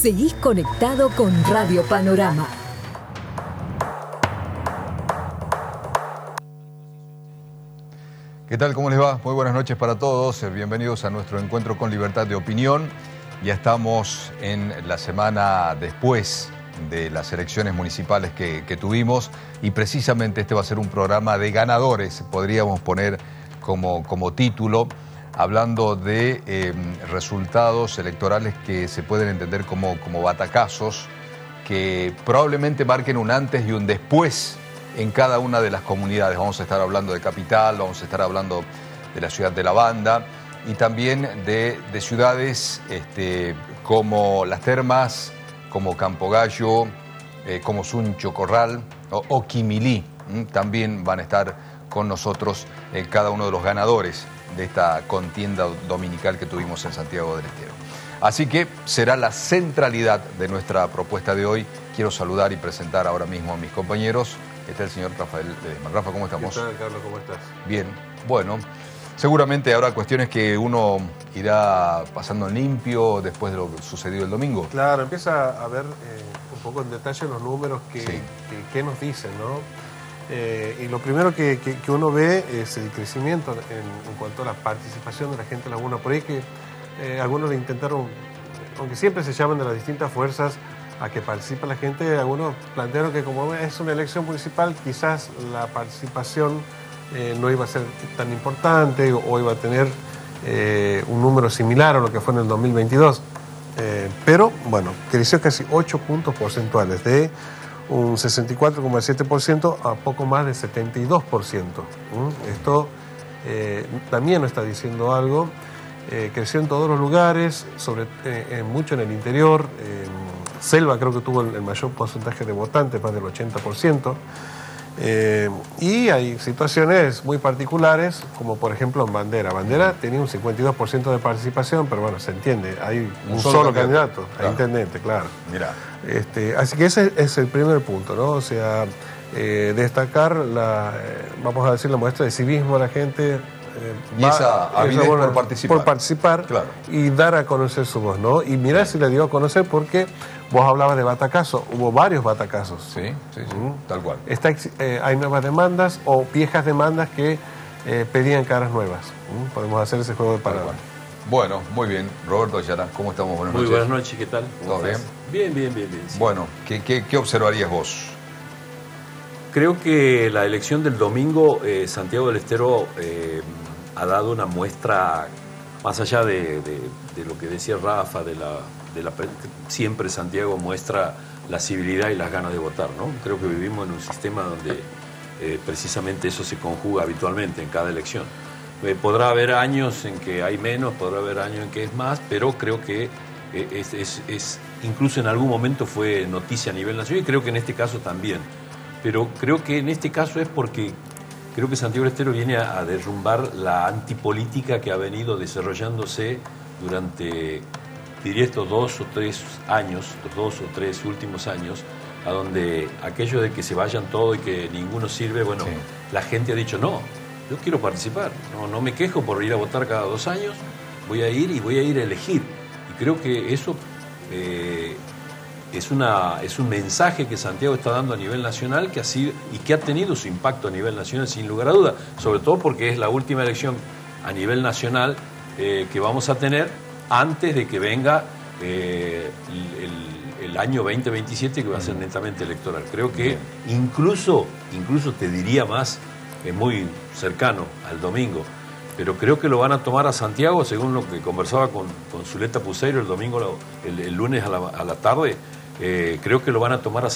Seguís conectado con Radio Panorama. ¿Qué tal? ¿Cómo les va? Muy buenas noches para todos. Bienvenidos a nuestro encuentro con libertad de opinión. Ya estamos en la semana después de las elecciones municipales que tuvimos y precisamente este va a ser un programa de ganadores, podríamos poner como título, hablando de resultados electorales que se pueden entender como batacazos, que probablemente marquen un antes y un después en cada una de las comunidades. Vamos a estar hablando de Capital, vamos a estar hablando de la ciudad de La Banda y también de ciudades como Las Termas, como Campo Gallo, como Suncho Corral o Quimilí. También van a estar con nosotros cada uno de los ganadores de esta contienda dominical que tuvimos en Santiago del Estero. Así que será la centralidad de nuestra propuesta de hoy. Quiero saludar y presentar ahora mismo a mis compañeros. Está el señor Rafael Ledesma. Rafa, ¿cómo estamos? ¿Qué tal, Carlos? ¿Cómo estás? Bien. Bueno, seguramente habrá cuestiones que uno irá pasando en limpio después de lo sucedido el domingo. Claro, empieza a ver un poco en detalle los números que nos dicen, ¿no? Y lo primero que uno ve es el crecimiento en cuanto a la participación de la gente en la Laguna. Por ahí que algunos le intentaron, aunque siempre se llaman de las distintas fuerzas a que participe la gente, algunos plantearon que como es una elección municipal, quizás la participación no iba a ser tan importante o iba a tener un número similar a lo que fue en el 2022. Pero, bueno, creció casi 8 puntos porcentuales, de un 64,7% a poco más de 72%. Esto también nos está diciendo algo. Creció en todos los lugares, mucho en el interior. Selva creo que tuvo el mayor porcentaje de votantes, más del 80%. Y hay situaciones muy particulares, como por ejemplo en Bandera. Bandera tenía un 52% de participación, pero bueno, se entiende, hay un solo candidato a intendente, claro. Mirá. Así que ese es el primer punto, ¿no? O sea, destacar vamos a decir, la muestra de civismo de la gente. Y esa avidez por participar. Claro. Y dar a conocer su voz, ¿no? Y mirar si la dio a conocer, porque vos hablabas de batacazos, hubo varios batacazos. Sí, tal cual. Hay nuevas demandas o viejas demandas que pedían caras nuevas. Podemos hacer ese juego de palabras. Bueno, muy bien. Roberto Ayala, ¿cómo estamos? Buenas noches. Muy buenas noches, ¿qué tal? ¿Todo bien? Bien. Sí. Bueno, ¿qué observarías vos? Creo que la elección del domingo, Santiago del Estero ha dado una muestra, más allá de lo que decía Rafa, siempre Santiago muestra la civilidad y las ganas de votar, ¿no? Creo que vivimos en un sistema donde precisamente eso se conjuga habitualmente en cada elección. Podrá haber años en que hay menos, podrá haber años en que es más, pero creo que incluso en algún momento fue noticia a nivel nacional y creo que en este caso también. Pero creo que en este caso es porque creo que Santiago del Estero viene a derrumbar la antipolítica que ha venido desarrollándose durante, diría, estos 2 o 3 años, los 2 o 3 últimos años, a donde aquello de que se vayan todos y que ninguno sirve, bueno, sí. La gente ha dicho, no, yo quiero participar, no me quejo por ir a votar cada 2 años, voy a ir a elegir. Y creo que eso es un mensaje que Santiago está dando a nivel nacional que ha tenido su impacto a nivel nacional sin lugar a duda, sobre todo porque es la última elección a nivel nacional que vamos a tener antes de que venga el año 2027, que va a ser netamente electoral. Creo que incluso te diría más, es muy cercano al domingo, pero creo que lo van a tomar a Santiago, según lo que conversaba con Zuleta Puseiro el domingo, el lunes a la tarde. Creo que lo van a tomar a